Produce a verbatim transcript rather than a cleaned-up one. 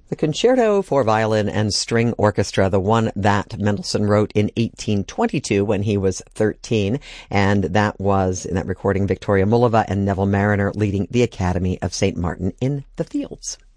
The Concerto for Violin and String Orchestra, the one that Mendelssohn wrote in eighteen twenty-two when he was thirteen, and that was, in that recording, Victoria Mullova and Neville Marriner leading the Academy of Saint Martin in the Fields.